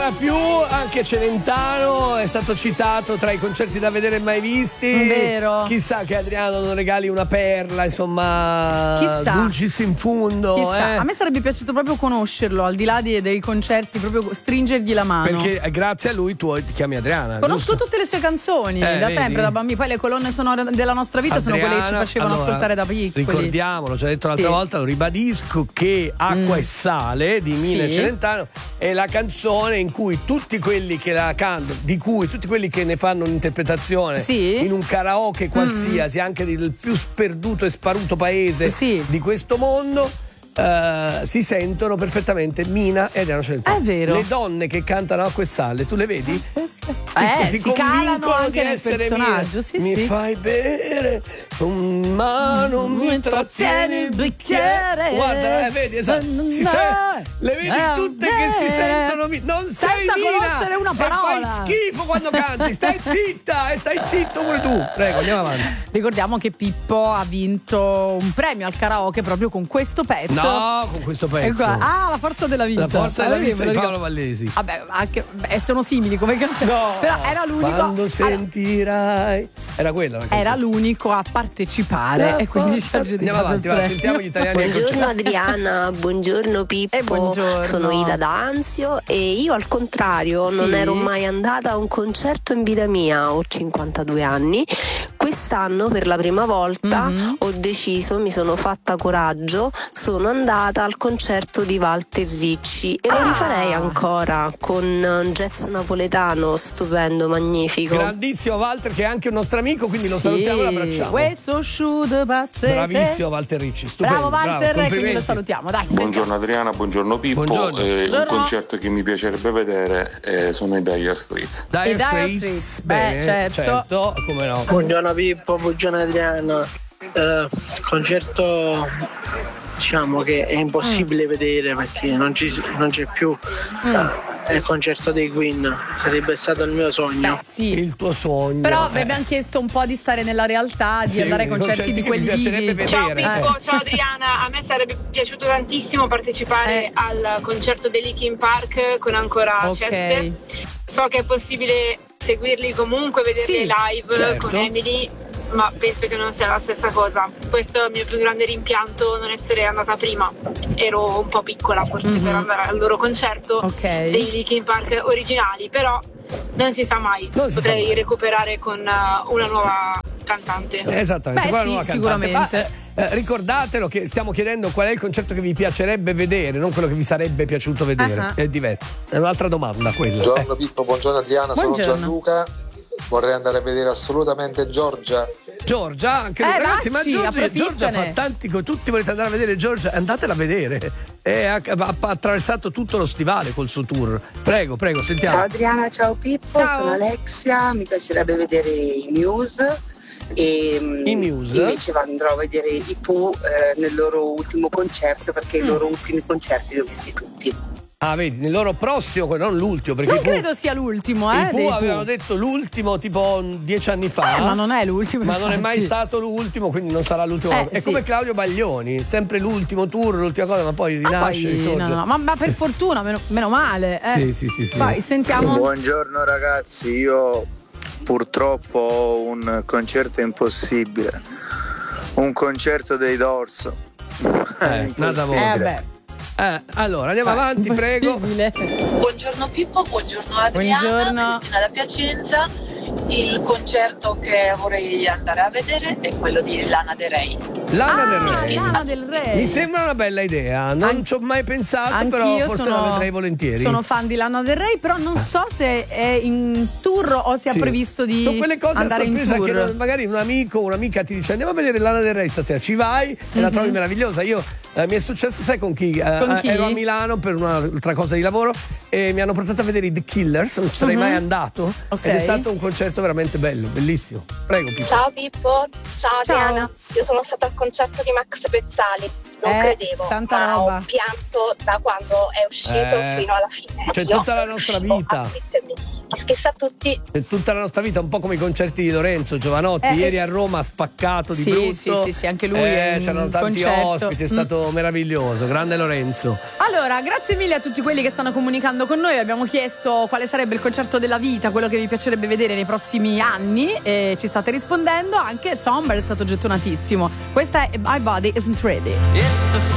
ancora più, anche Celentano è stato citato tra i concerti da vedere mai visti. Vero. Chissà che Adriano non regali una perla, insomma. Chissà. Dulcis in fundo. Chissà. A me sarebbe piaciuto proprio conoscerlo, al di là dei concerti, proprio stringergli la mano. Perché grazie a lui tu ti chiami Adriana. Conosco giusto? tutte le sue canzoni, da vedi? sempre, da bambini. Poi le colonne sonore della nostra vita sono quelle che ci facevano ascoltare da piccoli. Ricordiamolo, ci ho detto l'altra volta, lo ribadisco, che Acqua e Sale di Mina e Celentano è la canzone in cui tutti quelli che la cantano, di cui tutti quelli che ne fanno un'interpretazione in un karaoke qualsiasi, anche del più sperduto e sparuto paese di questo mondo, si sentono perfettamente Mina e Adriano Celentano. È vero. Le donne che cantano Acqua e Sale, tu le vedi? Si calano anche nel personaggio. Mi fai bere con mano, mi trattieni il bicchiere. Guarda, vedi, esatto. Le vedi tutte che si sentono. Non sei Mina, conoscere una parola. E fai schifo quando canti. Stai zitta e stai zitto pure tu. Prego, andiamo avanti. Ricordiamo che Pippo ha vinto un premio al karaoke proprio con questo pezzo. No, con questo pezzo. La forza della vita. La forza della vita di Paolo Vallesi. Vabbè, sono simili come canzoni. No, però era l'unico. Quando sentirai. Era quella. Era l'unico a partecipare e quindi si aggiudicato. Andiamo avanti, sentiamo gli italiani. Buongiorno Adriana, buongiorno Pippo. Buongiorno. Sono Ida da Anzio e io al contrario non ero mai andata a un concerto in vita mia, ho 52 anni. Quest'anno per la prima volta ho deciso, mi sono fatta coraggio, sono andata al concerto di Walter Ricci e lo rifarei ancora con jazz napoletano stupendo, magnifico. Grandissimo Walter, che è anche un nostro amico, quindi lo salutiamo e lo abbracciamo. Bravissimo Walter Ricci, stupendo. Bravo Walter, bravo, quindi lo salutiamo. Dai, buongiorno Adriana, buongiorno Pippo. Buongiorno. Un concerto che mi piacerebbe vedere sono i Dire Straits. Dire Straits, bene, certo, come no. Buongiorno Pippo, buongiorno Adriana. Concerto diciamo che è impossibile vedere perché non c'è più il concerto dei Queen, sarebbe stato il mio sogno. Il tuo sogno. Però vi abbiamo chiesto un po' di stare nella realtà, di andare ai concerti di quelli vivi. Ciao Pippo, ciao Adriana, a me sarebbe piaciuto tantissimo partecipare al concerto dei Linkin Park con ancora Chester. So che è possibile seguirli comunque, vederli live con Emily, ma penso che non sia la stessa cosa. Questo è il mio più grande rimpianto, non essere andata prima. Ero un po' piccola forse per andare al loro concerto dei Linkin Park originali, però non si sa mai, potrei recuperare con una nuova cantante. Esattamente. Beh, sì, sicuramente. Ricordatelo che stiamo chiedendo qual è il concerto che vi piacerebbe vedere, non quello che vi sarebbe piaciuto vedere. È diverso. È un'altra domanda quella. Buongiorno Pippo, buongiorno Adriana, Buongiorno. sono Gianluca. Vorrei andare a vedere assolutamente Giorgia. Giorgia, anche lui. Ragazzi, ma Giorgia fa tanti. Tutti volete andare a vedere Giorgia? Andatela a vedere. Ha attraversato tutto lo stivale col suo tour. Prego, sentiamo. Ciao Adriana, ciao Pippo, sono Alexia. Mi piacerebbe vedere i Muse. E invece andrò a vedere i Pooh nel loro ultimo concerto, perché i loro ultimi concerti li ho visti tutti. Ah, vedi, nel loro prossimo, non l'ultimo, perché non credo sia l'ultimo, i Pooh avevano detto l'ultimo tipo 10 anni fa. Ma non è l'ultimo. Ma non è mai stato l'ultimo, quindi non sarà l'ultimo. È come Claudio Baglioni, sempre l'ultimo tour, l'ultima cosa, ma poi rinasce, risorge. No. Ma per fortuna, meno male. Sì. Poi sentiamo. Buongiorno ragazzi, io purtroppo ho un concerto impossibile. Un concerto dei Doors. Impossibile. Allora andiamo avanti, prego. Buongiorno Pippo, buongiorno Adriana, Cristina da Piacenza. Il concerto che vorrei andare a vedere è quello di Lana Del Rey. Lana Del Rey. Mi sembra una bella idea, non ci ho mai pensato, però forse la vedrei volentieri. Sono fan di Lana Del Rey, però non so se è in tour o se ha previsto di sono quelle cose andare in tour. Che magari un amico o un'amica ti dice andiamo a vedere Lana Del Rey stasera, ci vai e la trovi meravigliosa. Io mi è successo, sai con chi? Ero a Milano per un'altra cosa di lavoro e mi hanno portato a vedere i The Killers, non ci sarei mai andato ed è stato un concerto veramente bello, bellissimo. Prego Pippo. Ciao Pippo, ciao Adriana. Io sono stata al concerto di Max Pezzali, non credevo, tanta roba. Ho pianto da quando è uscito fino alla fine. C'è Io tutta la nostra vita. Chissà a tutti. È tutta la nostra vita, un po' come i concerti di Lorenzo Giovanotti. Ieri a Roma ha spaccato di brutto. Sì, anche lui. C'erano tanti ospiti, è stato meraviglioso. Grande Lorenzo. Allora, grazie mille a tutti quelli che stanno comunicando con noi. Abbiamo chiesto quale sarebbe il concerto della vita, quello che vi piacerebbe vedere nei prossimi anni, e ci state rispondendo. Anche Somber è stato gettonatissimo. Questa è My Body Isn't Ready.